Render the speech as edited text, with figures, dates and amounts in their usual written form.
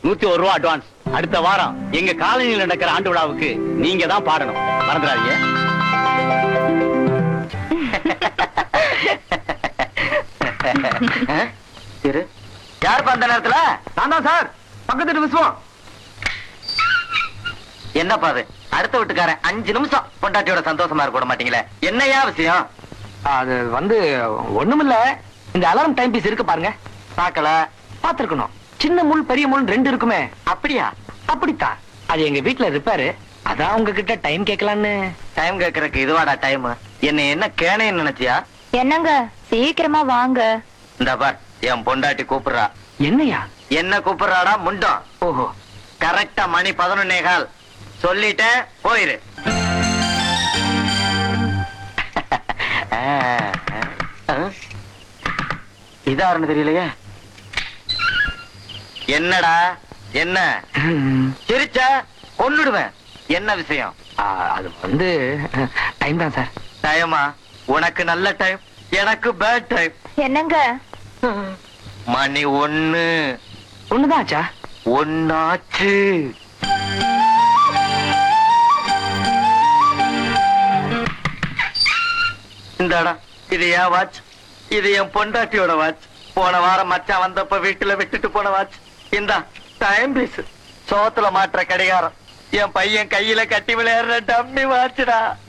101 ரூபா அட்வான்ஸ். அடுத்த வாரம் எங்க காலனியில் நடக்கிற ஆண்டு விழாவுக்கு நீங்க தான் பாடணும், மறந்துடாதீங்க. யார் அந்த நேரத்துல? நான் தான் சார், பக்கத்து விசுவம். என்னப்பா அது? அடுத்த வீட்டுக்காரன் 5 நிமிஷம் பொண்டாட்டியோட சந்தோஷமா இருக்க விட மாட்டீங்களே, என்னையா விஷயம்? அது வந்து ஒண்ணுமில்ல, இந்த அலாரம் டைம் பீஸ் இருக்கு பாருங்க. பாக்கல. பாத்துருக்கணும். சின்ன முள் பெரிய முள் 2 இருக்குமே. அப்படியா? அப்படித்தான். அது எங்க வீட்டுல ரிப்பேரு. அதான் உங்ககிட்ட டைம் கேட்கலான்னு. டைம் கேக்குறதுக்கு இதுவாடா டைம்? என்ன என்ன கேனேன்னு நினைச்சியா? என்னங்க சீக்கிரமா வாங்க. இந்த பார், என் பொண்டாட்டி கூப்பிடுறா. என்னையா? என்ன கூப்பிடுறாடா முண்டம்? ஓஹோ. கரெக்டா மணி 11:15 சொல்லிட்டேன், போயிரு. இதாருன்னு தெரியலையே. என்னடா என்ன சிரிச்ச? கொன்னுடுவேன். என்ன விஷயம்? அது வந்து டைம் தான் சார். டைமா? உனக்கு நல்ல டைம், எனக்கு பேட் டைம். என்னங்க? மணி 1. ஒண்ணுதான் ஆச்சா? 1 ஆச்சு. இந்தாடா, இது என் வாட்ச். இது என் பொண்டாட்டியோட வாட்ச். போன வாரம் மச்சான் வந்தப்ப வீட்டுல விட்டுட்டு போன வாட்ச். இந்தா டைம் பீஸ். சோத்துல மாற்ற கடிகாரம். என் பையன் கையில கட்டி விளையாடுற டம்மி வாட்ச்டா.